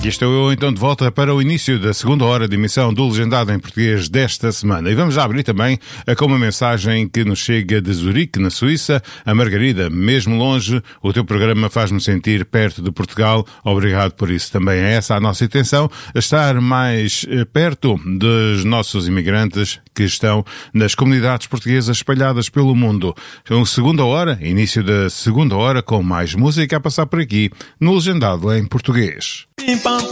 Aqui estou eu então de volta para o início da segunda hora de emissão do Legendado em Português desta semana. E vamos já abrir também com uma mensagem que nos chega de Zurique, na Suíça. A Margarida, mesmo longe, o teu programa faz-me sentir perto de Portugal. Obrigado por isso. Também é essa a nossa intenção, estar mais perto dos nossos imigrantes que estão nas comunidades portuguesas espalhadas pelo mundo. Então, segunda hora, início da segunda hora, com mais música a passar por aqui no Legendado em Português.